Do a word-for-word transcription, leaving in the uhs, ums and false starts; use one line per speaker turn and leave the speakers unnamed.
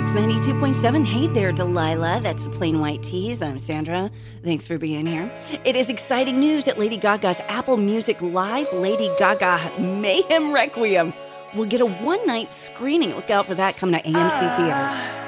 X ninety-two point seven. Hey there, Delilah. That's the Plain White Tees. I'm Sandra. Thanks for being here. It is exciting news at Lady Gaga's Apple Music Live Lady Gaga Mayhem Requiem will get a one-night screening. Look out for that coming to A M C Theaters.